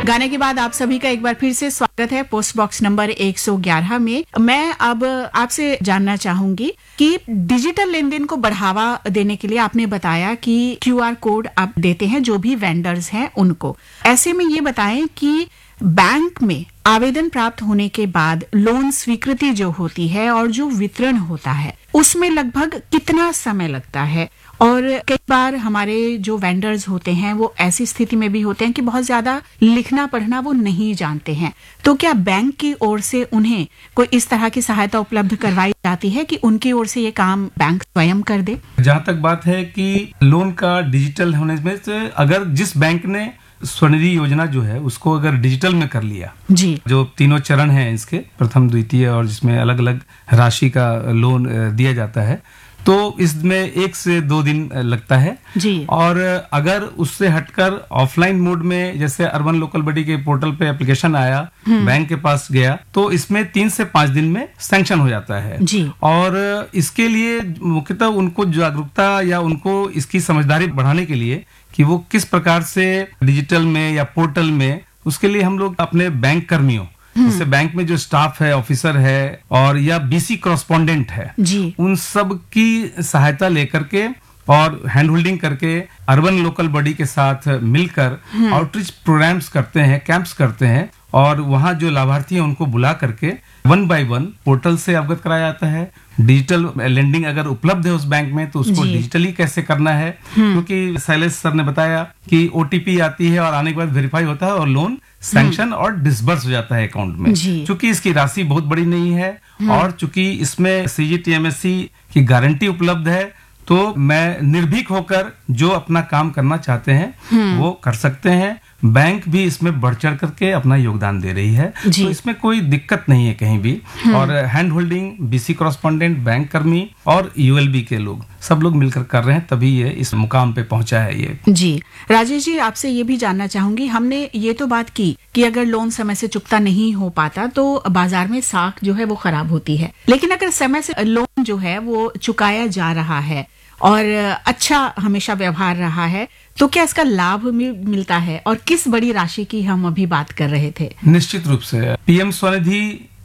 गाने के बाद आप सभी का एक बार फिर से स्वागत है पोस्ट बॉक्स नंबर 111 में। मैं अब आपसे जानना चाहूंगी कि डिजिटल लेन देन को बढ़ावा देने के लिए आपने बताया कि QR कोड आप देते हैं जो भी वेंडर्स हैं उनको। ऐसे में ये बताएं कि बैंक में आवेदन प्राप्त होने के बाद लोन स्वीकृति जो होती है और जो वितरण होता है उसमें लगभग कितना समय लगता है। और कई बार हमारे जो वेंडर्स होते हैं वो ऐसी स्थिति में भी होते हैं कि बहुत ज्यादा लिखना पढ़ना वो नहीं जानते हैं, तो क्या बैंक की ओर से उन्हें कोई इस तरह की सहायता उपलब्ध करवाई जाती है कि उनकी ओर से ये काम बैंक स्वयं कर दे? जहाँ तक बात है कि लोन का डिजिटल होने में से अगर जिस बैंक ने स्वनिधि योजना जो है उसको अगर डिजिटल में कर लिया जी, जो तीनों चरण हैं इसके, प्रथम द्वितीय और जिसमें अलग अलग राशि का लोन दिया जाता है, तो इसमें 1 से 2 दिन लगता है जी। और अगर उससे हटकर ऑफलाइन मोड में जैसे अर्बन लोकल बॉडी के पोर्टल पे एप्लीकेशन आया, बैंक के पास गया, तो इसमें 3 से 5 दिन में सैंक्शन हो जाता है जी। और इसके लिए मुख्यतः उनको जागरूकता या उनको इसकी समझदारी बढ़ाने के लिए कि वो किस प्रकार से डिजिटल में या पोर्टल में, उसके लिए हम लोग अपने बैंक कर्मियों, जैसे बैंक में जो स्टाफ है, ऑफिसर है और या BC कॉरेस्पॉन्डेंट है जी, उन सब की सहायता लेकर के और हैंड होल्डिंग करके अर्बन लोकल बॉडी के साथ मिलकर आउटरीच प्रोग्राम्स करते हैं, कैंप्स करते हैं और वहां जो लाभार्थी हैं उनको बुला करके 1 by 1 पोर्टल से अवगत कराया जाता है। डिजिटल लेंडिंग अगर उपलब्ध है उस बैंक में तो उसको डिजिटली कैसे करना है, क्योंकि शैलेश सर ने बताया कि OTP आती है और आने के बाद वेरीफाई होता है और लोन सैंक्शन और डिसबर्स हो जाता है अकाउंट में। चूंकि इसकी राशि बहुत बड़ी नहीं है और चूंकि इसमें CGTMSE की गारंटी उपलब्ध है, तो मैं निर्भीक होकर जो अपना काम करना चाहते हैं वो कर सकते हैं। बैंक भी इसमें बढ़ चढ़ करके अपना योगदान दे रही है, तो इसमें कोई दिक्कत नहीं है कहीं भी। और hand holding BC correspondent, bank कर्मी और ULB के लोग सब लोग मिलकर कर रहे हैं, तभी ये इस मुकाम पे पहुंचा है ये। जी राजेश जी, आपसे ये भी जानना चाहूंगी, हमने ये तो बात की कि अगर लोन समय से चुकता नहीं हो पाता तो बाजार में साख जो है वो खराब होती है, लेकिन अगर समय से लोन जो है वो चुकाया जा रहा है और अच्छा हमेशा व्यवहार रहा है, तो क्या इसका लाभ मिलता है? और किस बड़ी राशि की हम अभी बात कर रहे थे? निश्चित रूप से PM स्वनिधि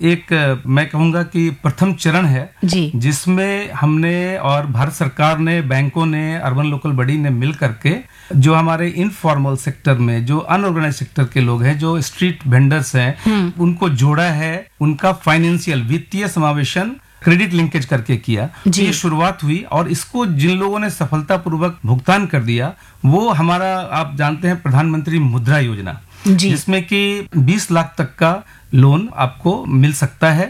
एक मैं कहूंगा कि प्रथम चरण है जी, जिसमें हमने और भारत सरकार ने, बैंकों ने, अर्बन लोकल बॉडी ने मिल करके जो हमारे इनफॉर्मल सेक्टर में जो अनऑर्गेनाइज सेक्टर के लोग हैं, जो स्ट्रीट वेंडर्स हैं, उनको जोड़ा है, उनका फाइनेंशियल वित्तीय समावेशन क्रेडिट लिंकेज करके किया। ये शुरुआत हुई और इसको जिन लोगों ने सफलतापूर्वक भुगतान कर दिया वो हमारा, आप जानते हैं, प्रधानमंत्री मुद्रा योजना, जिसमें कि 20 लाख तक का लोन आपको मिल सकता है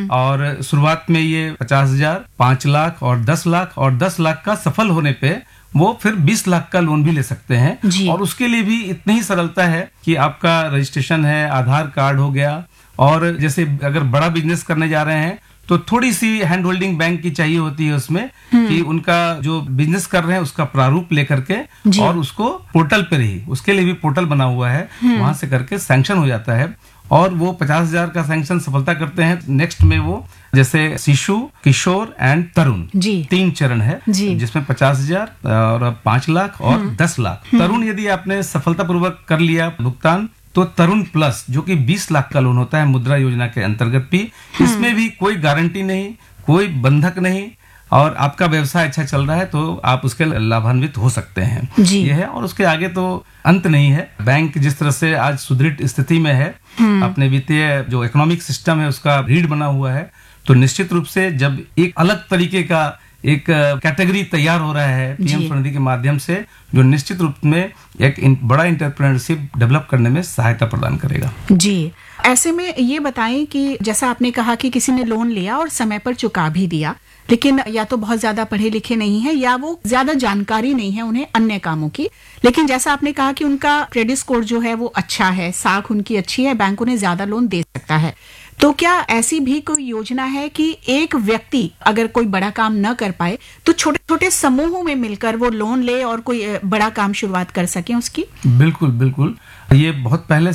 और शुरुआत में ये 50,000, 5 लाख और 10 लाख और 10 लाख का सफल होने पे वो फिर 20 लाख का लोन भी ले सकते हैं। और उसके लिए भी इतनी ही सरलता है कि आपका रजिस्ट्रेशन है, आधार कार्ड हो गया, और जैसे अगर बड़ा बिजनेस करने जा रहे हैं तो थोड़ी सी हैंड होल्डिंग बैंक की चाहिए होती है उसमें, कि उनका जो बिजनेस कर रहे हैं उसका प्रारूप लेकर के और उसको पोर्टल पर ही, उसके लिए भी पोर्टल बना हुआ है, वहां से करके सैंक्शन हो जाता है और वो 50,000 का सैंक्शन सफलता करते हैं। नेक्स्ट में वो जैसे शिशु, किशोर एंड तरुण 3 चरण है जिसमें 50,000 और 5 लाख और 10 लाख। तरुण यदि आपने सफलतापूर्वक कर लिया भुगतान तो तरुण प्लस जो कि 20 लाख का लोन होता है मुद्रा योजना के अंतर्गत भी, इसमें भी कोई गारंटी नहीं, कोई बंधक नहीं और आपका व्यवसाय अच्छा चल रहा है तो आप उसके लाभान्वित हो सकते हैं। ये है और उसके आगे तो अंत नहीं है। बैंक जिस तरह से आज सुदृढ़ स्थिति में है, अपने वित्तीय जो इकोनॉमिक सिस्टम है उसका रीढ़ बना हुआ है, तो निश्चित रूप से जब एक अलग तरीके का एक कैटेगरी तैयार हो रहा है PM स्वनिधि के माध्यम से, जो निश्चित रूप में एक बड़ा एंटरप्रेन्योरशिप डेवलप करने में सहायता प्रदान करेगा। जी, ऐसे में ये बताएं कि जैसा आपने कहा कि किसी ने लोन लिया और समय पर चुका भी दिया, लेकिन या तो बहुत ज्यादा पढ़े लिखे नहीं है या वो ज्यादा जानकारी नहीं है उन्हें अन्य कामों की, लेकिन जैसा आपने कहा कि उनका क्रेडिट स्कोर जो है वो अच्छा है, साख उनकी अच्छी है, बैंक उन्हें ज्यादा लोन दे सकता है, तो क्या ऐसी भी कोई योजना है कि एक व्यक्ति अगर कोई बड़ा काम न कर पाए तो छोटे छोटे समूहों में मिलकर वो लोन ले और कोई बड़ा काम शुरुआत कर सके उसकी? बिल्कुल बिल्कुल, ये बहुत पहले